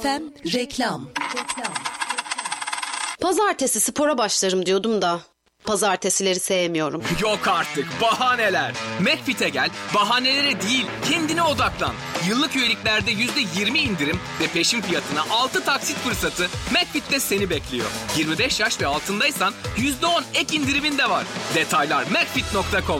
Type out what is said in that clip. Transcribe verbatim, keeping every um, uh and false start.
F M reklam. Pazartesi spora başlarım diyordum da pazartesileri sevmiyorum. Yok artık bahaneler. McFit'e gel, bahanelere değil kendine odaklan. Yıllık üyeliklerde yüzde yirmi indirim ve peşin fiyatına altı taksit fırsatı McFit'te seni bekliyor. yirmi beş yaş ve altındaysan yüzde on ek indirimin de var. Detaylar macfit nokta com'da.